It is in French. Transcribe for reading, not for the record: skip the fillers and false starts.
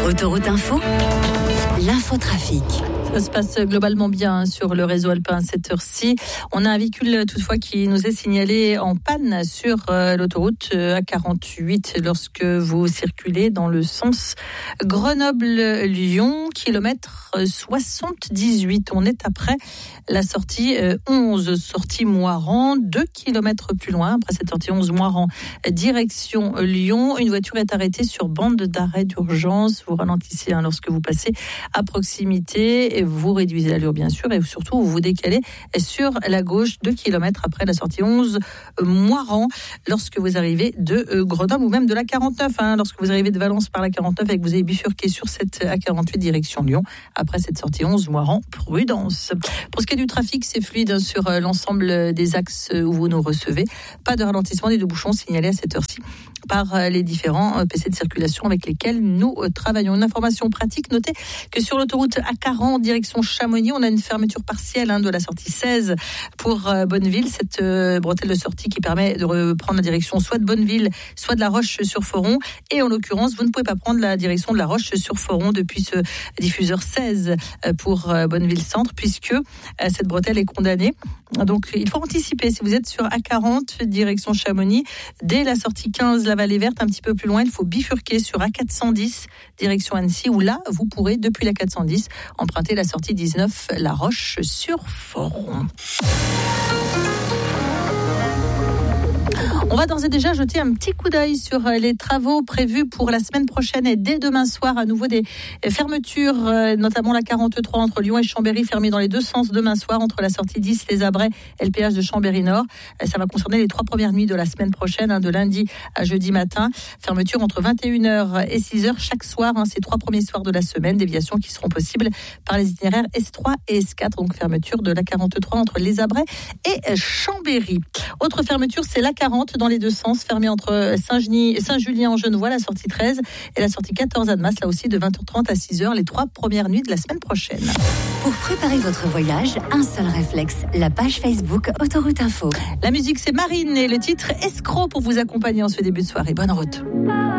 Autoroute Info, l'infotrafic. Ça se passe globalement bien sur le réseau alpin à cette heure-ci. On a un véhicule toutefois qui nous est signalé en panne sur l'autoroute A48 lorsque vous circulez dans le sens Grenoble-Lyon, kilomètre 78. On est après la sortie 11, sortie Moirans, 2 kilomètres plus loin. Après cette sortie 11 Moirans, direction Lyon. Une voiture est arrêtée sur bande d'arrêt d'urgence. Vous ralentissez lorsque vous passez à proximité. Et vous réduisez l'allure bien sûr et surtout vous vous décalez sur la gauche 2 km après la sortie 11 Moirans lorsque vous arrivez de Grenoble ou même de la 49 lorsque vous arrivez de Valence par la 49 et que vous avez bifurqué sur cette A48 direction Lyon après cette sortie 11 Moirans, prudence. Pour ce qui est du trafic, c'est fluide sur l'ensemble des axes où vous nous recevez. Pas de ralentissement ni de bouchons signalés à cette heure-ci par les différents PC de circulation avec lesquels nous travaillons. Une information pratique, notez que sur l'autoroute A40 direction Chamonix, on a une fermeture partielle de la sortie 16 pour Bonneville, cette bretelle de sortie qui permet de reprendre la direction soit de Bonneville, soit de La Roche-sur-Foron. Et en l'occurrence, vous ne pouvez pas prendre la direction de La Roche-sur-Foron depuis ce diffuseur 16 pour Bonneville Centre, puisque cette bretelle est condamnée. Donc il faut anticiper. Si vous êtes sur A40 direction Chamonix, dès la sortie 15 la Vallée Verte, un petit peu plus loin, il faut bifurquer sur A410 direction Annecy, où là vous pourrez depuis la 410 emprunter la sortie 19 La Roche-sur-Foron. On va d'ores et déjà jeter un petit coup d'œil sur les travaux prévus pour la semaine prochaine et dès demain soir. À nouveau des fermetures, notamment la 43 entre Lyon et Chambéry, fermée dans les deux sens demain soir entre la sortie 10 Les Abrais et le péage de Chambéry-Nord. Ça va concerner les 3 premières nuits de la semaine prochaine, de lundi à jeudi matin. Fermeture entre 21h et 6h chaque soir, ces 3 premiers soirs de la semaine. Déviations qui seront possibles par les itinéraires S3 et S4. Donc fermeture de la 43 entre Les Abrais et Chambéry. Autre fermeture, c'est la 40 dans les deux sens, fermée entre Saint-Julien-en-Genevois, la sortie 13 et la sortie 14 Annemasse, là aussi de 20h30 à 6h, les 3 premières nuits de la semaine prochaine. Pour préparer votre voyage, un seul réflexe, la page Facebook Autoroute Info. La musique, c'est Marine et le titre Escroc pour vous accompagner en ce début de soirée. Bonne route.